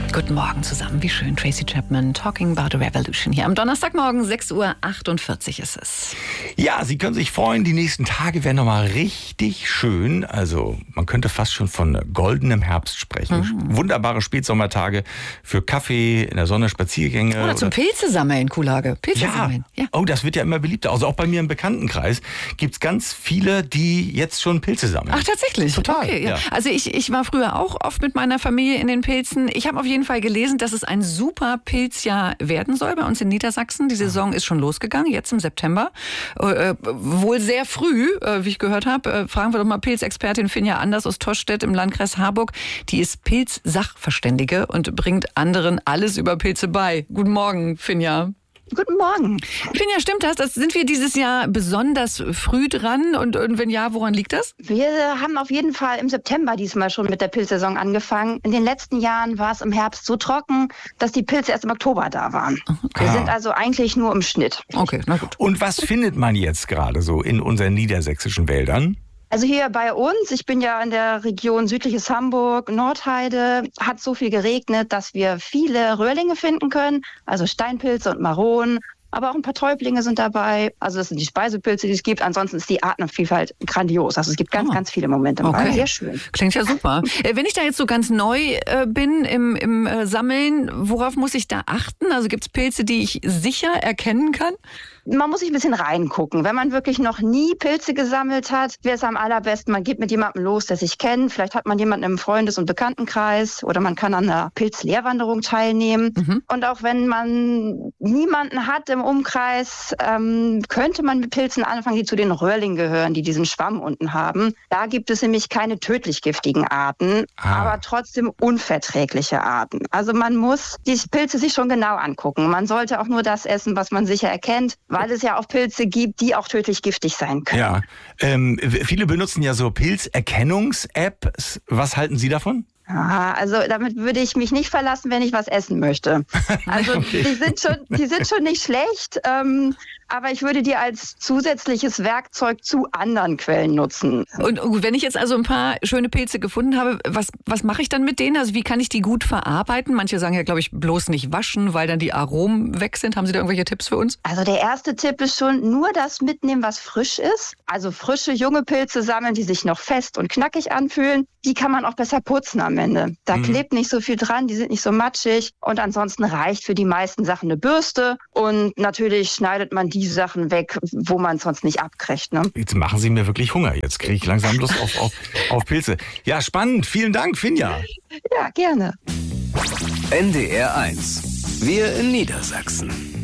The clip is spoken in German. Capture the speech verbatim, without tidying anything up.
Guten Morgen zusammen, wie schön. Tracy Chapman, Talking About a Revolution hier am Donnerstagmorgen, sechs Uhr achtundvierzig ist es. Ja, Sie können sich freuen, die nächsten Tage werden nochmal richtig schön. Also man könnte fast schon von goldenem Herbst sprechen. Mhm. Wunderbare Spätsommertage für Kaffee, in der Sonne, Spaziergänge. Oder, oder zum Pilze sammeln, Kuhlage. Pilze ja. sammeln. Ja. Oh, das wird ja immer beliebter. Also auch bei mir im Bekanntenkreis gibt es ganz viele, die jetzt schon Pilze sammeln. Ach, tatsächlich? Total. Okay, ja. Ja. Also ich, ich war früher auch oft mit meiner Familie in den Pilzen. Ich habe auf jeden Fall gelesen, dass es ein super Pilzjahr werden soll bei uns in Niedersachsen. Die Saison ist schon losgegangen, jetzt im September. Äh, wohl sehr früh, äh, wie ich gehört habe. Äh, fragen wir doch mal Pilzexpertin Finja Anders aus Tostedt im Landkreis Harburg. Die ist Pilzsachverständige und bringt anderen alles über Pilze bei. Guten Morgen, Finja. Guten Morgen. Finja, stimmt das? das? Sind wir dieses Jahr besonders früh dran? Und, und wenn ja, woran liegt das? Wir haben auf jeden Fall im September diesmal schon mit der Pilzsaison angefangen. In den letzten Jahren war es im Herbst so trocken, dass die Pilze erst im Oktober da waren. Okay. Wir sind also eigentlich nur im Schnitt. Okay, na gut. Und was findet man jetzt gerade so in unseren niedersächsischen Wäldern? Also hier bei uns, ich bin ja in der Region südliches Hamburg, Nordheide, hat so viel geregnet, dass wir viele Röhrlinge finden können, also Steinpilze und Maronen. Aber auch ein paar Täublinge sind dabei. Also das sind die Speisepilze, die es gibt. Ansonsten ist die Artenvielfalt grandios. Also es gibt ganz, oh. ganz viele Momente im okay. Wald. Sehr schön. Klingt ja super. Wenn ich da jetzt so ganz neu äh, bin im, im äh, Sammeln, worauf muss ich da achten? Also gibt es Pilze, die ich sicher erkennen kann? Man muss sich ein bisschen reingucken. Wenn man wirklich noch nie Pilze gesammelt hat, wäre es am allerbesten, man geht mit jemandem los, der sich kennt. Vielleicht hat man jemanden im Freundes- und Bekanntenkreis oder man kann an einer Pilzlehrwanderung teilnehmen. Mhm. Und auch wenn man niemanden hat im Umkreis, ähm, könnte man mit Pilzen anfangen, die zu den Röhrlingen gehören, die diesen Schwamm unten haben. Da gibt es nämlich keine tödlich giftigen Arten, ah. aber trotzdem unverträgliche Arten. Also man muss die Pilze sich schon genau angucken. Man sollte auch nur das essen, was man sicher erkennt, weil es ja auch Pilze gibt, die auch tödlich giftig sein können. Ja, ähm, viele benutzen ja so Pilzerkennungs-Apps. Was halten Sie davon? Ah, also damit würde ich mich nicht verlassen, wenn ich was essen möchte. Also okay. die sind schon, die sind schon nicht schlecht, ähm, aber ich würde die als zusätzliches Werkzeug zu anderen Quellen nutzen. Und wenn ich jetzt also ein paar schöne Pilze gefunden habe, was, was mache ich dann mit denen? Also wie kann ich die gut verarbeiten? Manche sagen ja, glaube ich, bloß nicht waschen, weil dann die Aromen weg sind. Haben Sie da irgendwelche Tipps für uns? Also der erste Tipp ist schon, nur das mitnehmen, was frisch ist. Also frische, junge Pilze sammeln, die sich noch fest und knackig anfühlen. Die kann man auch besser putzen am Ende. Da mhm. klebt nicht so viel dran, die sind nicht so matschig. Und ansonsten reicht für die meisten Sachen eine Bürste. Und natürlich schneidet man die Sachen weg, wo man es sonst nicht abkriegt. Ne? Jetzt machen Sie mir wirklich Hunger. Jetzt kriege ich langsam Lust auf, auf, auf Pilze. Ja, spannend. Vielen Dank, Finja. Ja, gerne. N D R eins. Wir in Niedersachsen.